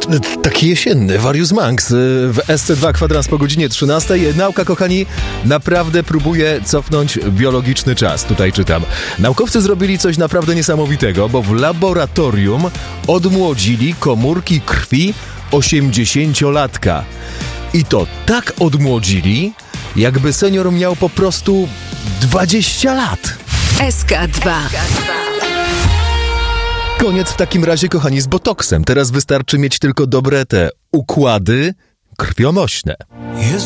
Taki jesienny, Warius Manx w SC2 kwadrans po godzinie 13. Nauka, kochani, naprawdę próbuje cofnąć biologiczny czas. Tutaj czytam. Naukowcy zrobili coś naprawdę niesamowitego, bo w laboratorium odmłodzili komórki krwi 80-latka. I to tak odmłodzili, jakby senior miał po prostu 20 lat. SK2. Koniec w takim razie, kochani, z botoksem. Teraz wystarczy mieć tylko dobre te układy krwionośne.